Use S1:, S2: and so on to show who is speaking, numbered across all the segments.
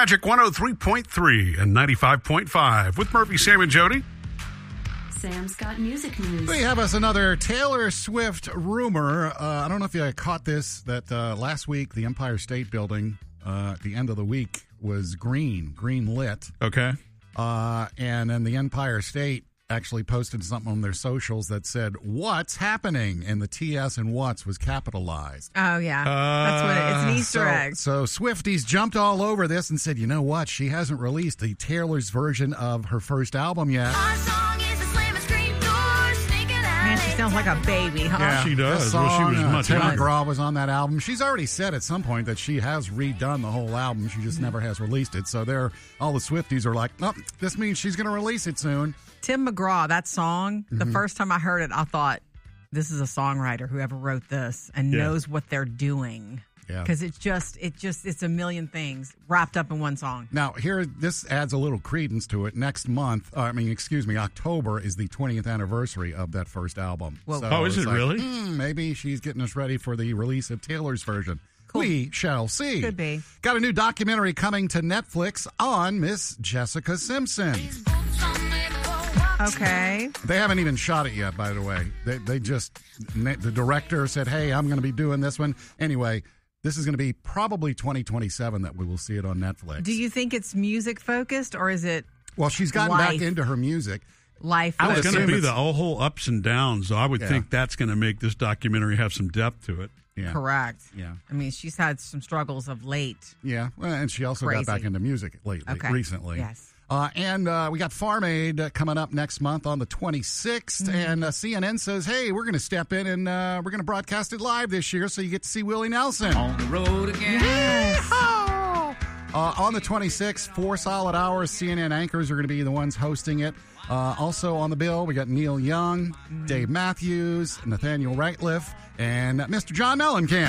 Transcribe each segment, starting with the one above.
S1: Magic 103.3 and 95.5 with Murphy, Sam, and Jody.
S2: Sam's got music news.
S3: We have us another Taylor Swift rumor. I don't know if you caught this, that last week the Empire State Building at the end of the week was green lit.
S1: Okay.
S3: And then the Empire State actually posted something on their socials that said, "What's happening?" And the TS in what's was capitalized.
S4: Oh, yeah. That's what it's an Easter egg.
S3: So Swifties jumped all over this and said, you know what? She hasn't released the Taylor's version of her first album yet.
S4: Man, she sounds like a baby, huh?
S3: Yeah,
S1: she does.
S3: Song,
S1: Well, she was much
S3: Tim
S1: younger.
S3: McGraw was on that album. She's already said at some point that she has redone the whole album. She just never has released it. So all the Swifties are like, oh, this means she's going to release it soon.
S4: Tim McGraw, that song, the first time I heard it, I thought, this is a songwriter, whoever wrote this, and knows what they're doing.
S3: Yeah.
S4: Because it's a million things wrapped up in one song.
S3: Now, this adds a little credence to it. Next month, October is the 20th anniversary of that first album.
S4: Whoa.
S3: So
S1: Oh, is
S3: it's
S1: it
S3: like,
S1: really?
S3: Maybe she's getting us ready for the release of Taylor's version.
S4: Cool.
S3: We shall see.
S4: Could be.
S3: Got a new documentary coming to Netflix on Miss Jessica Simpson.
S4: Okay.
S3: They haven't even shot it yet, by the way. The director said, hey, I'm going to be doing this one. Anyway, this is going to be probably 2027 that we will see it on Netflix.
S4: Do you think it's music focused or is it
S3: Well, she's gotten
S4: life?
S3: back into her music.
S4: Life
S1: It's
S4: focused?
S1: going to be
S3: it's-
S1: the whole ups and downs. So I would think that's going to make this documentary have some depth to it.
S3: Yeah.
S4: Correct.
S3: Yeah.
S4: I mean, she's had some struggles of late.
S3: Yeah, well, and she also
S4: Crazy.
S3: got back into music recently.
S4: Yes.
S3: And we got Farm Aid coming up next month on the 26th. And CNN says, hey, we're going to step in and we're going to broadcast it live this year so you get to see Willie Nelson.
S5: On the road again.
S4: Yes.
S3: On the 26th, 4 solid hours. CNN anchors are going to be the ones hosting it. Also on the bill, we got Neil Young, Dave Matthews, Nathaniel Rateliff, and Mr. John Mellencamp.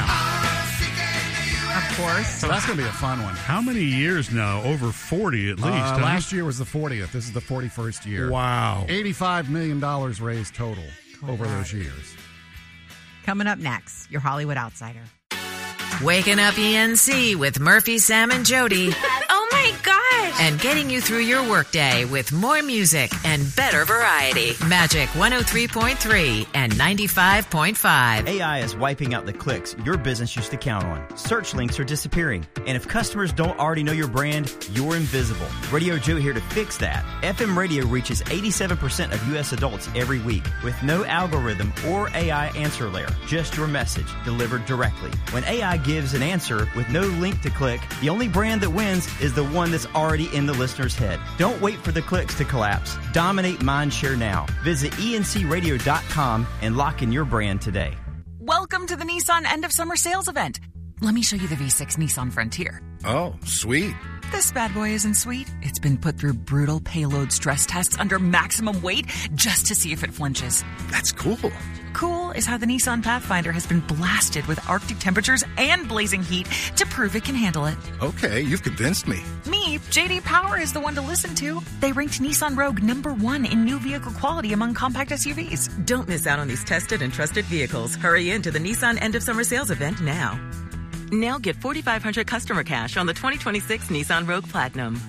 S4: Of course.
S3: So that's going to be a fun one.
S1: How many years now? Over 40 at least. huh?
S3: Last year was the 40th. This is the 41st year.
S1: Wow.
S3: $85 million raised total over those years.
S4: Coming up next, your Hollywood Outsider.
S6: Waking up ENC with Murphy, Sam, and Jody.
S7: Oh my gosh!
S6: And getting you through your workday with more music and better variety. Magic 103.3 and 95.5.
S8: AI is wiping out the clicks your business used to count on. Search links are disappearing. And if customers don't already know your brand, you're invisible. Radio Joe here to fix that. FM radio reaches 87% of U.S. adults every week with no algorithm or AI answer layer. Just your message delivered directly. When AI gives an answer with no link to click, the only brand that wins is the one that's already in the listener's head. Don't wait for the clicks to collapse. Dominate mindshare now. Visit encradio.com and lock in your brand today.
S9: Welcome to the Nissan end of summer sales event. Let me show you the V6 Nissan Frontier.
S5: Oh, sweet.
S9: This bad boy isn't sweet. It's been put through brutal payload stress tests under maximum weight just to see if it flinches.
S5: That's cool.
S9: Cool is how the Nissan Pathfinder has been blasted with Arctic temperatures and blazing heat to prove it can handle it.
S5: Okay, you've convinced me.
S9: Me, JD Power is the one to listen to. They ranked Nissan Rogue #1 in new vehicle quality among compact SUVs.
S6: Don't miss out on these tested and trusted vehicles. Hurry into the Nissan end of summer sales event now. Now get $4,500 customer cash on the 2026 Nissan Rogue Platinum.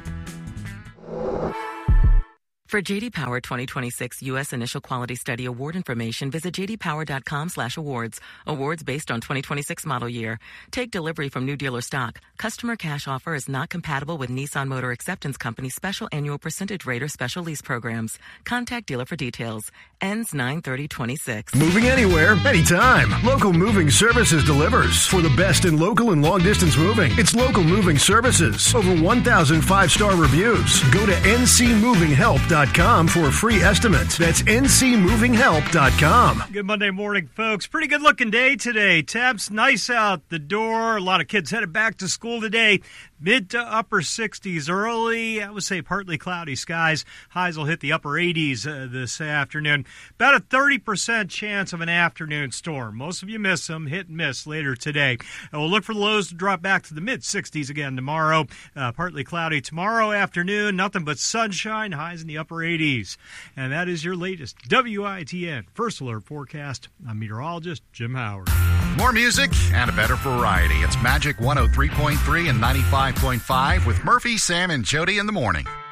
S6: For JD Power 2026 U.S. Initial Quality Study Award information, visit jdpower.com/awards. Awards based on 2026 model year. Take delivery from new dealer stock. Customer cash offer is not compatible with Nissan Motor Acceptance Company's special annual percentage rate or special lease programs. Contact dealer for details. Ends 9/30/26.
S10: Moving anywhere, anytime. Local Moving Services delivers. For the best in local and long-distance moving, it's Local Moving Services. Over 1,000 5-star reviews. Go to ncmovinghelp.com for a free estimate. That's ncmovinghelp.com.
S11: Good Monday morning, folks. Pretty good looking day today. Temps nice out the door. A lot of kids headed back to school today. Mid to upper 60s early. I would say partly cloudy skies. Highs will hit the upper 80s this afternoon. About a 30% chance of an afternoon storm. Most of you miss them. Hit and miss later today. And we'll look for the lows to drop back to the mid 60s again tomorrow. Partly cloudy tomorrow afternoon. Nothing but sunshine. Highs in the upper upper 80s. And that is your latest WITN First Alert forecast. I'm meteorologist Jim Howard.
S3: More music and a better variety. It's Magic 103.3 and 95.5 with Murphy, Sam, and Jody in the morning.